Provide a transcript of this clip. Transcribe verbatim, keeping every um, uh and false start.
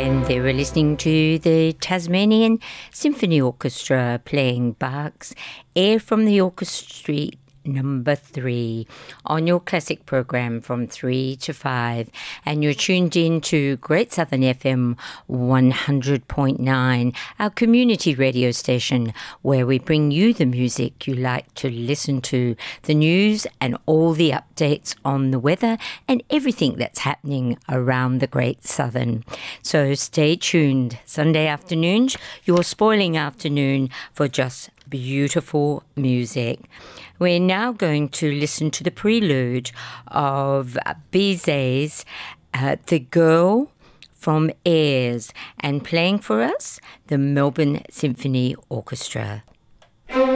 And they were listening to the Tasmanian Symphony Orchestra playing Bach's Air from the Orchestra Street number three on your classic program from three to five, and you're tuned in to Great Southern F M one hundred point nine, our community radio station where we bring you the music you like to listen to, the news and all the updates on the weather and everything that's happening around the Great Southern. So stay tuned. Sunday afternoons, your spoiling afternoon for just beautiful music. We're now going to listen to the prelude of Bizet's uh, The Girl from Airs, and playing for us, the Melbourne Symphony Orchestra.